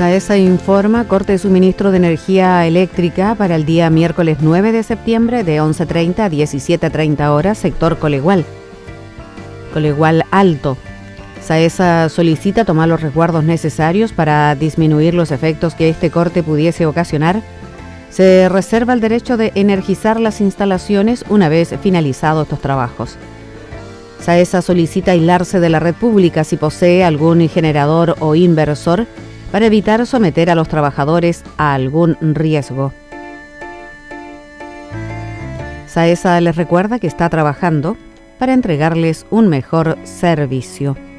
SAESA informa corte de suministro de energía eléctrica para el día miércoles 9 de septiembre de 11:30 a 17:30 horas, sector Colegual Alto. SAESA solicita tomar los resguardos necesarios para disminuir los efectos que este corte pudiese ocasionar. Se reserva el derecho de energizar las instalaciones una vez finalizados estos trabajos. SAESA solicita aislarse de la red pública si posee algún generador o inversor para evitar someter a los trabajadores a algún riesgo. SAESA les recuerda que está trabajando para entregarles un mejor servicio.